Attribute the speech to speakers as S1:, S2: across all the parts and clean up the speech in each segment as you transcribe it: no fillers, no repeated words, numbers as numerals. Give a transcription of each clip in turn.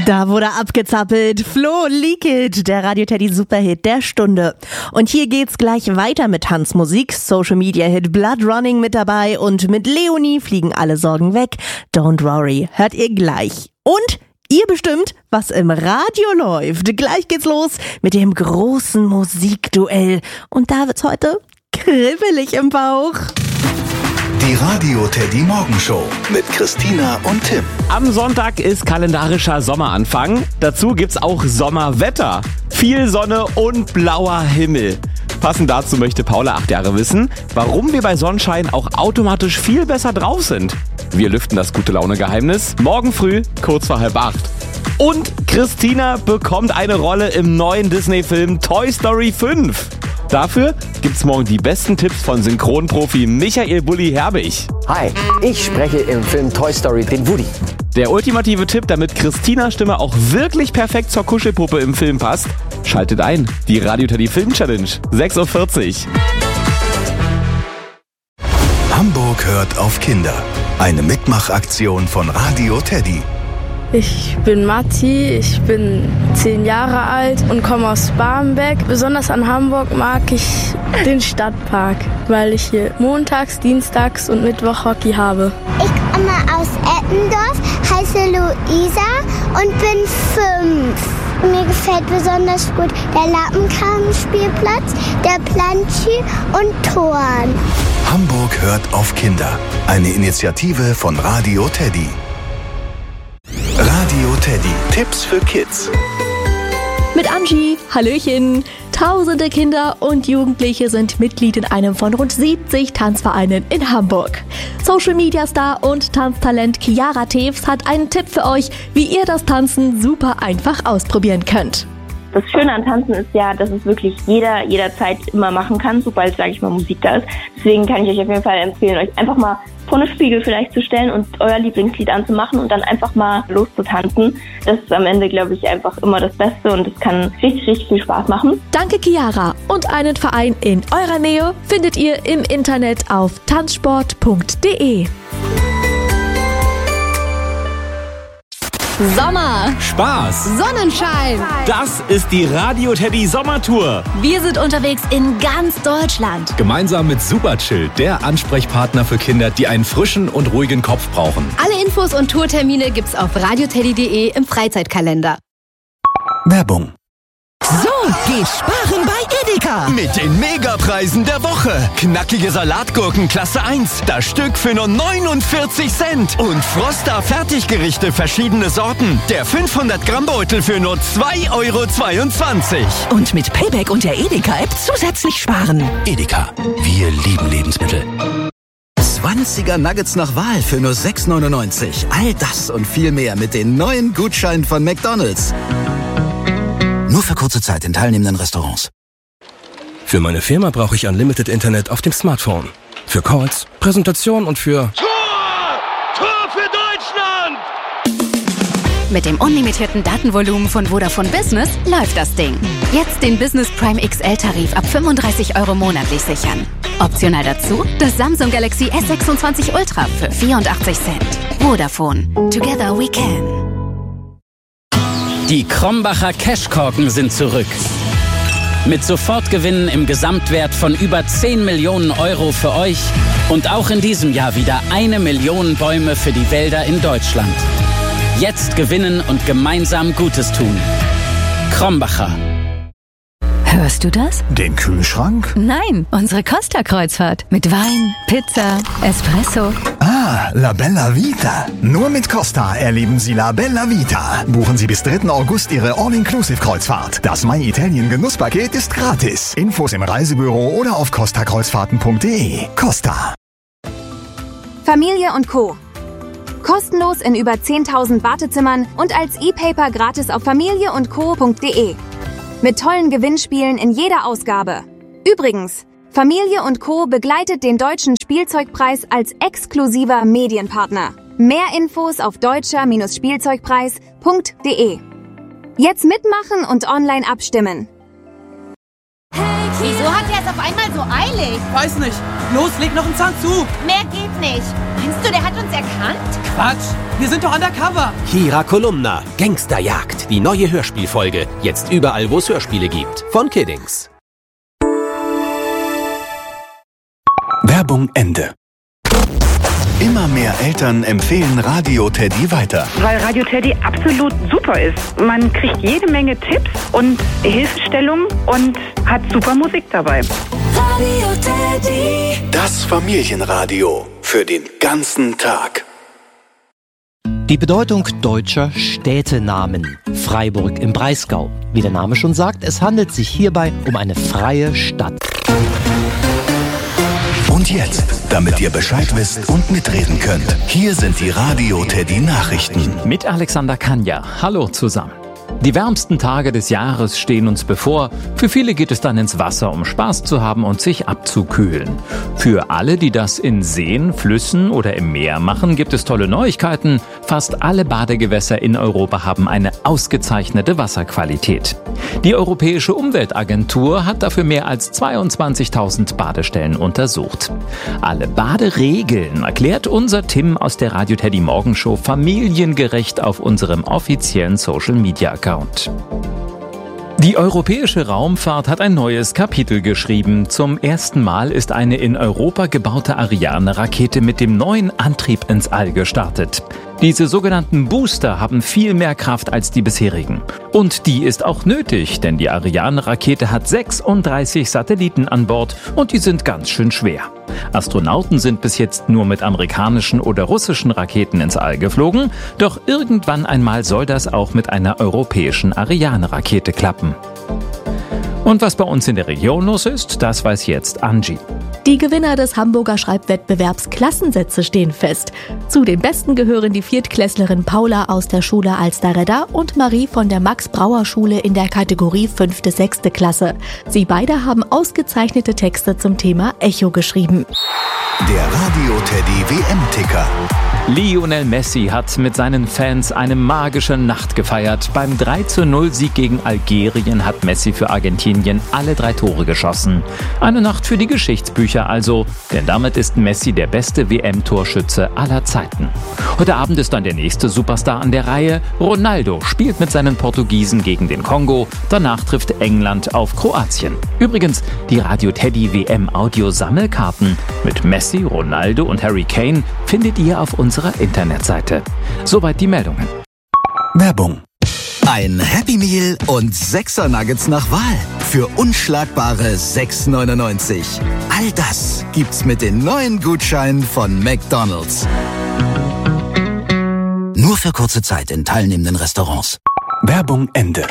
S1: Da wurde abgezappelt. Flo Leak It, der Radio Teddy Superhit der Stunde. Und hier geht's gleich weiter mit Tanzmusik, Social Media Hit Blood Running mit dabei und mit Leonie fliegen alle Sorgen weg. Don't worry, hört ihr gleich. Und ihr bestimmt, was im Radio läuft. Gleich geht's los mit dem großen Musikduell. Und da wird's heute kribbelig im Bauch.
S2: Die Radio Teddy Morgenshow mit Christina und Tim.
S3: Am Sonntag ist kalendarischer Sommeranfang. Dazu gibt's auch Sommerwetter. Viel Sonne und blauer Himmel. Passend dazu möchte Paula 8 Jahre wissen, warum wir bei Sonnenschein auch automatisch viel besser drauf sind. Wir lüften das Gute-Laune-Geheimnis morgen früh, kurz vor 7:30. Und Christina bekommt eine Rolle im neuen Disney-Film Toy Story 5. Dafür gibt's morgen die besten Tipps von Synchronprofi Michael Bulli Herbig.
S4: Hi, ich spreche im Film Toy Story den Woody.
S3: Der ultimative Tipp, damit Christinas Stimme auch wirklich perfekt zur Kuschelpuppe im Film passt, schaltet ein. Die Radio Teddy Film Challenge, 6:40 Uhr.
S2: Hamburg hört auf Kinder. Eine Mitmachaktion von Radio Teddy.
S5: Ich bin Matti, ich bin 10 Jahre alt und komme aus Barmbek. Besonders an Hamburg mag ich den Stadtpark, weil ich hier montags, dienstags und Mittwoch Hockey habe.
S6: Ich komme aus Eppendorf, heiße Luisa und bin 5. Mir gefällt besonders gut der Lappenkramspielplatz, der Plantschi und Toren.
S2: Hamburg hört auf Kinder. Eine Initiative von Radio Teddy. Radio Teddy. Tipps für Kids.
S1: Mit Angie, Hallöchen. Tausende Kinder und Jugendliche sind Mitglied in einem von rund 70 Tanzvereinen in Hamburg. Social-Media-Star und Tanztalent Chiara Tews hat einen Tipp für euch, wie ihr das Tanzen super einfach ausprobieren könnt.
S7: Das Schöne an Tanzen ist ja, dass es wirklich jederzeit immer machen kann, sobald, sage ich mal, Musik da ist. Deswegen kann ich euch auf jeden Fall empfehlen, euch einfach mal vor einen Spiegel vielleicht zu stellen und euer Lieblingslied anzumachen und dann einfach mal loszutanzen. Das ist am Ende, glaube ich, einfach immer das Beste und es kann richtig, richtig viel Spaß machen.
S1: Danke, Chiara. Und einen Verein in eurer Nähe findet ihr im Internet auf tanzsport.de.
S8: Sommer,
S3: Spaß,
S8: Sonnenschein.
S3: das ist die Radio Teddy Sommertour.
S8: Wir sind unterwegs in ganz Deutschland.
S9: Gemeinsam mit Superchill, der Ansprechpartner für Kinder, die einen frischen und ruhigen Kopf brauchen.
S8: Alle Infos und Tourtermine gibt's auf radioteddy.de im Freizeitkalender.
S2: Werbung.
S10: So geht sparen bei Edeka.
S11: Mit den Megapreisen der Woche. Knackige Salatgurken Klasse 1. Das Stück für nur 49 Cent. Und Froster Fertiggerichte verschiedene Sorten. Der 500 Gramm Beutel für nur 2,22 €.
S10: Und mit Payback und der Edeka-App zusätzlich sparen.
S2: Edeka. Wir lieben Lebensmittel.
S12: 20er Nuggets nach Wahl für nur 6,99 €. All das und viel mehr mit den neuen Gutscheinen von McDonald's. Nur für kurze Zeit in teilnehmenden Restaurants.
S13: Für meine Firma brauche ich Unlimited Internet auf dem Smartphone. Für Calls, Präsentation und für...
S14: Tor für Deutschland!
S8: Mit dem unlimitierten Datenvolumen von Vodafone Business läuft das Ding. Jetzt den Business Prime XL-Tarif ab 35 € monatlich sichern. Optional dazu das Samsung Galaxy S26 Ultra für 84 Cent. Vodafone. Together we can.
S15: Die Krombacher Cashkorken sind zurück. Mit Sofortgewinnen im Gesamtwert von über 10 Millionen € für euch und auch in diesem Jahr wieder 1 Million Bäume für die Wälder in Deutschland. Jetzt gewinnen und gemeinsam Gutes tun. Krombacher.
S10: Hörst du das?
S2: Den Kühlschrank?
S10: Nein, unsere Costa-Kreuzfahrt. Mit Wein, Pizza, Espresso.
S16: Ah, La Bella Vita. Nur mit Costa erleben Sie La Bella Vita. Buchen Sie bis 3. August Ihre All-Inclusive-Kreuzfahrt. Das My Italien Genusspaket ist gratis. Infos im Reisebüro oder auf costakreuzfahrten.de. Costa.
S17: Familie und Co. Kostenlos in über 10.000 Wartezimmern und als E-Paper gratis auf familieundco.de. Mit tollen Gewinnspielen in jeder Ausgabe. Übrigens, Familie und Co. begleitet den Deutschen Spielzeugpreis als exklusiver Medienpartner. Mehr Infos auf deutscher-spielzeugpreis.de. Jetzt mitmachen und online abstimmen.
S8: Wieso hat er es auf einmal so eilig?
S18: Weiß nicht. Los, leg noch einen Zahn zu.
S19: Mehr geht nicht. Meinst du, der hat uns erkannt?
S18: Quatsch, wir sind doch undercover.
S20: Kira Kolumna, Gangsterjagd, die neue Hörspielfolge. Jetzt überall, wo es Hörspiele gibt. Von Kiddings.
S2: Werbung Ende. Immer mehr Eltern empfehlen Radio Teddy weiter.
S21: Weil Radio Teddy absolut super ist. Man kriegt jede Menge Tipps und Hilfestellungen und hat super Musik dabei.
S2: Radio Teddy. Das Familienradio für den ganzen Tag.
S22: Die Bedeutung deutscher Städtenamen. Freiburg im Breisgau. Wie der Name schon sagt, es handelt sich hierbei um eine freie Stadt.
S2: Und jetzt, damit ihr Bescheid wisst und mitreden könnt, hier sind die Radio Teddy Nachrichten.
S23: Mit Alexander Kanja. Hallo zusammen. Die wärmsten Tage des Jahres stehen uns bevor. Für viele geht es dann ins Wasser, um Spaß zu haben und sich abzukühlen. Für alle, die das in Seen, Flüssen oder im Meer machen, gibt es tolle Neuigkeiten. Fast alle Badegewässer in Europa haben eine ausgezeichnete Wasserqualität. Die Europäische Umweltagentur hat dafür mehr als 22.000 Badestellen untersucht. Alle Baderegeln erklärt unser Tim aus der Radio Teddy Morgenshow familiengerecht auf unserem offiziellen Social-Media-Account. Die europäische Raumfahrt hat ein neues Kapitel geschrieben. Zum ersten Mal ist eine in Europa gebaute Ariane-Rakete mit dem neuen Antrieb ins All gestartet. Diese sogenannten Booster haben viel mehr Kraft als die bisherigen. Und die ist auch nötig, denn die Ariane-Rakete hat 36 Satelliten an Bord und die sind ganz schön schwer. Astronauten sind bis jetzt nur mit amerikanischen oder russischen Raketen ins All geflogen, doch irgendwann einmal soll das auch mit einer europäischen Ariane-Rakete klappen. Und was bei uns in der Region los ist, das weiß jetzt Angie.
S1: Die Gewinner des Hamburger Schreibwettbewerbs Klassensätze stehen fest. Zu den Besten gehören die Viertklässlerin Paula aus der Schule Alsterredda und Marie von der Max-Brauer-Schule in der Kategorie 5. bis 6. Klasse. Sie beide haben ausgezeichnete Texte zum Thema Echo geschrieben.
S2: Der Radio Teddy WM-Ticker.
S23: Lionel Messi hat mit seinen Fans eine magische Nacht gefeiert. Beim 3:0-Sieg gegen Algerien hat Messi für Argentinien alle 3 Tore geschossen. Eine Nacht für die Geschichtsbücher also, denn damit ist Messi der beste WM-Torschütze aller Zeiten. Heute Abend ist dann der nächste Superstar an der Reihe. Ronaldo spielt mit seinen Portugiesen gegen den Kongo. Danach trifft England auf Kroatien. Übrigens, die Radio Teddy WM-Audio-Sammelkarten mit Messi, Ronaldo und Harry Kane findet ihr auf unserer Internetseite. Soweit die Meldungen.
S2: Werbung.
S12: Ein Happy Meal und 6er Nuggets nach Wahl für unschlagbare 6,99. All das gibt's mit den neuen Gutscheinen von McDonald's. Nur für kurze Zeit in teilnehmenden Restaurants.
S2: Werbung Ende.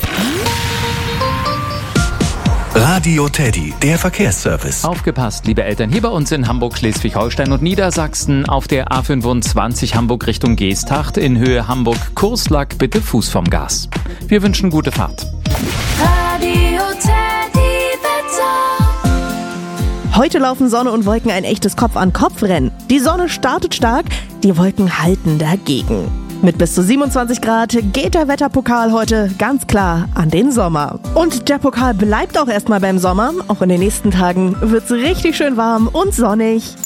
S2: Radio Teddy, der Verkehrsservice.
S23: Aufgepasst, liebe Eltern, hier bei uns in Hamburg, Schleswig-Holstein und Niedersachsen auf der A25 Hamburg Richtung Geesthacht in Höhe Hamburg-Kurslack bitte Fuß vom Gas. Wir wünschen gute Fahrt.
S1: Radio Teddy Wetter. Heute laufen Sonne und Wolken ein echtes Kopf-an-Kopf-Rennen. Die Sonne startet stark, die Wolken halten dagegen. Mit bis zu 27 Grad geht der Wetterpokal heute ganz klar an den Sommer. Und der Pokal bleibt auch erstmal beim Sommer. Auch in den nächsten Tagen wird's richtig schön warm und sonnig.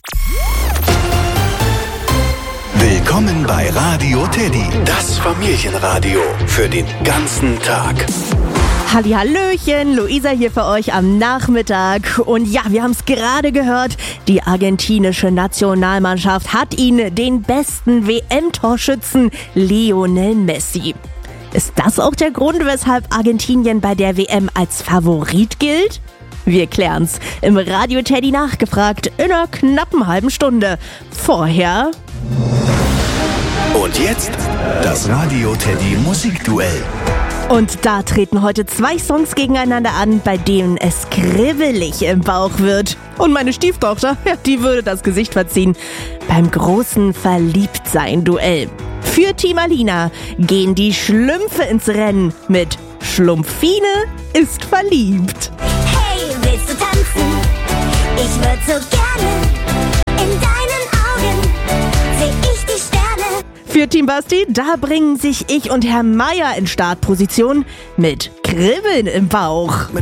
S2: Willkommen bei Radio Teddy, das Familienradio für den ganzen Tag.
S1: Hallihallöchen, Luisa hier für euch am Nachmittag. Und ja, wir haben es gerade gehört, die argentinische Nationalmannschaft hat ihnen den besten WM-Torschützen Lionel Messi. Ist das auch der Grund, weshalb Argentinien bei der WM als Favorit gilt? Wir klären's im Radio Teddy nachgefragt in einer knappen halben Stunde. Vorher...
S2: Und jetzt das Radio Teddy Musikduell.
S1: Und da treten heute 2 Songs gegeneinander an, bei denen es kribbelig im Bauch wird. Und meine Stieftochter, ja, die würde das Gesicht verziehen beim großen Verliebtsein-Duell. Für Team Alina gehen die Schlümpfe ins Rennen mit Schlumpfine ist verliebt.
S6: Hey, willst du tanzen? Ich würd so gerne. In deinen Augen seh ich die Sterne.
S1: Für Team Basti, da bringen sich ich und Herr Meier in Startposition mit Kribbeln im Bauch.